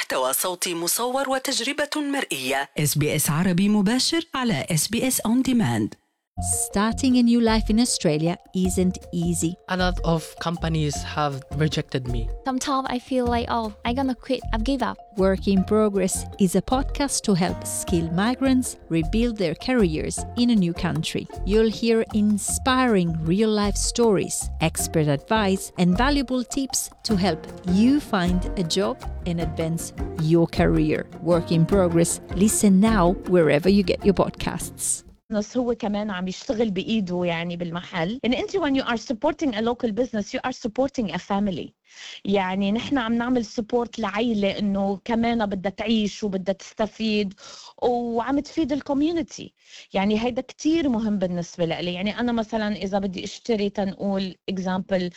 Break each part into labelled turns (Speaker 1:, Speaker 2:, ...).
Speaker 1: محتوى صوتي مصور وتجربة مرئية. SBS عربي مباشر على SBS On Demand.
Speaker 2: Starting a new life in Australia isn't easy.
Speaker 3: A lot of companies have rejected me.
Speaker 4: Sometimes I feel like, I'm gonna quit, I've give up.
Speaker 2: Work in Progress is a podcast to help skilled migrants rebuild their careers in a new country. You'll hear inspiring real-life stories, expert advice, and valuable tips to help you find a job and advance your career. Work in Progress. Listen now wherever you get your podcasts.
Speaker 5: بس هو كمان عم يشتغل بإيده يعني بالمحل. يعني أنت when you are supporting a local business you are supporting a family. يعني نحن عم نعمل support لعائلة إنه كمان بدها تعيش وبدها تستفيد وعم تفيد الكوميونتي. يعني هيدا كتير مهم بالنسبة لي. يعني أنا مثلا إذا بدي اشتري تنقول example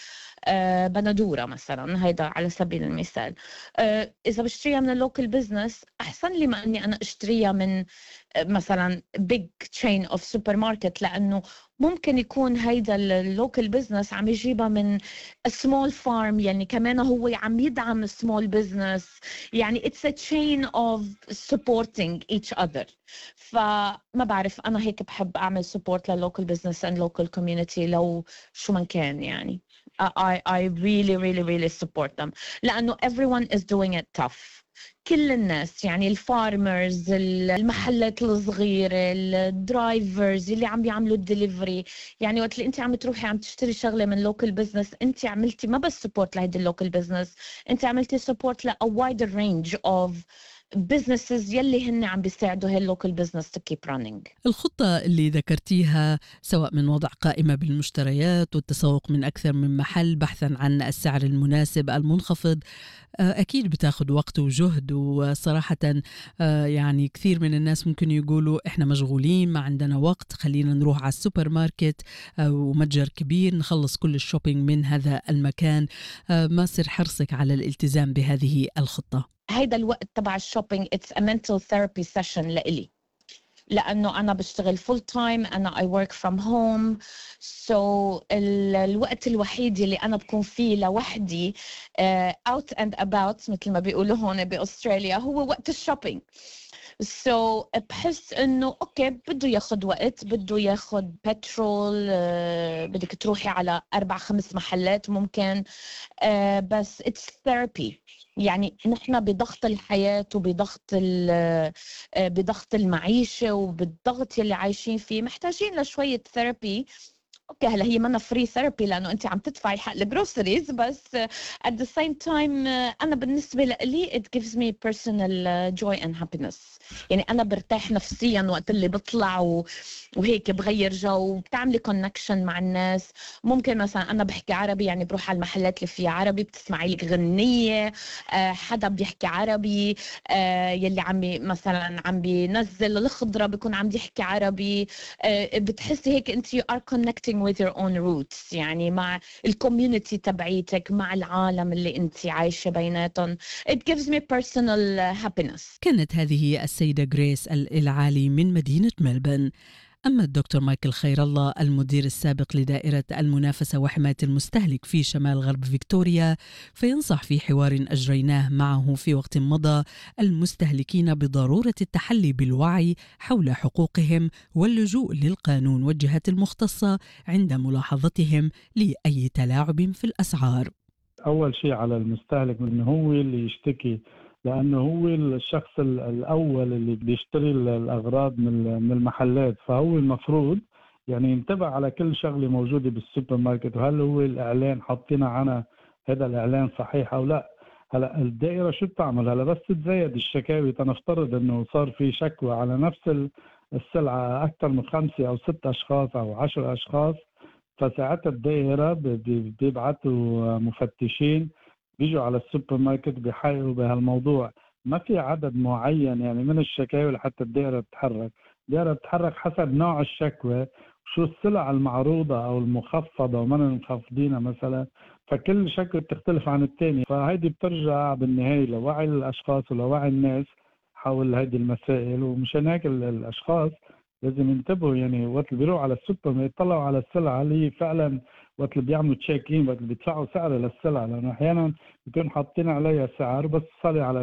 Speaker 5: بندورة مثلا، هيدا على سبيل المثال، إذا بشتريها من اللوكل بزنس أحسن لي ما أني أنا اشتريها من مثلا big chain of supermarket، لأنه ممكن يكون هيدا اللوكل بزنس عم يجيبها من a small farm، يعني كمان هو عم يدعم small business. يعني it's a chain of supporting each other. فما بعرف، أنا هيك بحب أعمل support للlocal business and local community لو شو من كان. يعني I really support them لأنه everyone is doing it tough. كل الناس، يعني الفارمرز، المحلات الصغيرة، الدرايفرز اللي عم بيعملوا الدليفري. يعني وقت اللي انت عم تروحي عم تشتري شغلة من لوكال بزنس، انت عملتي ما بس سبورت لهيدي اللوكال بزنس، انت عملتي سبورت ل a wider range of businesses يلي هن عم بيساعدوا هاي اللوكال بزنس to keep running.
Speaker 6: الخطة اللي ذكرتيها سواء من وضع قائمة بالمشتريات والتسوق من أكثر من محل بحثا عن السعر المناسب المنخفض، أكيد بتاخد وقت وجهد. وصراحة يعني كثير من الناس ممكن يقولوا إحنا مشغولين ما عندنا وقت، خلينا نروح على السوبر ماركت ومتجر كبير نخلص كل الشوبينج من هذا المكان. ما سر حرصك على الالتزام بهذه الخطة؟
Speaker 5: هيدا الوقت تبع الشوبينج it's a mental therapy session لإلي، لأنه أنا بشتغل full time، أنا I work from home. so الوقت الوحيد اللي أنا بكون فيه لوحدي out and about مثل ما بيقولوا هون بأستراليا هو وقت الشوبينج. so بحس إنه أوكي بده ياخد وقت، بده ياخد بترول، بدك تروحي على 4-5 محلات ممكن، بس it's therapy. يعني نحن بضغط الحياة وبضغط بضغط المعيشة وبالضغط يلي عايشين فيه محتاجين لشوية ثيرابي. اوكي هلا هي منا فري ثيرابي لانه انت عم تدفعي حق الجروسريز، بس at the same time انا بالنسبه لي it gives me personal joy and happiness. يعني انا برتاح نفسيا وقت اللي بطلع وهيك بغير جو، بتعملي كونكشن مع الناس. ممكن مثلا انا بحكي عربي، يعني بروح على المحلات اللي فيها عربي بتسمعي لك غنيه، حدا بيحكي عربي، يلي مثلا عم بينزل الخضره بيكون عم يحكي عربي. بتحسي هيك انت you are connecting with your own roots، يعني مع الكوميونتي تبعيتك، مع العالم اللي انت عايشه بيناتهم. it gives me personal happiness.
Speaker 6: كانت هذه السيدة غريس العالي من مدينة ملبن. أما الدكتور مايكل خير الله المدير السابق لدائرة المنافسة وحماية المستهلك في شمال غرب فيكتوريا، فينصح في حوار أجريناه معه في وقت مضى المستهلكين بضرورة التحلي بالوعي حول حقوقهم واللجوء للقانون والجهات المختصة عند ملاحظتهم لأي تلاعب في الأسعار.
Speaker 7: أول شيء على المستهلك إنه هو اللي يشتكي، لأنه هو الشخص الأول اللي بيشتري الأغراض من المحلات، فهو المفروض يعني ينتبه على كل شغلة موجودة بالسوبر ماركت، وهل هو الإعلان حاطين عنها هذا الإعلان صحيح أو لا. هلا الدائرة شو بتعمل؟ هلا بس تزايد الشكاوي، تنفترض إنه صار في شكوى على نفس السلعة أكثر من 5 أو 6 أشخاص أو 10 أشخاص، فساعتها الدائرة بيبعتوا مفتشين بيجوا على السوبر ماركت بيحققوا بهالموضوع. ما في عدد معين يعني من الشكاوي لحتى الدائرة تتحرك. الدائرة تتحرك حسب نوع الشكوى، شو السلع المعروضة أو المخفضة ومن المخفضين مثلا، فكل شكوى بتختلف عن الثاني. فهيدي بترجع بالنهاية لوعي الأشخاص ولوعي الناس حول هيدي المسائل. ومشان هيك الأشخاص لازم ينتبهوا، يعني وقت اللي بيروحوا على السوبر ما يطلعوا على السلعة اللي فعلا وقت اللي بيعملوا تشيك ان، وقت اللي بيدفعوا سعر للسلعة، لأنه أحيانا بيكونوا حاطين عليها سعر بس صار على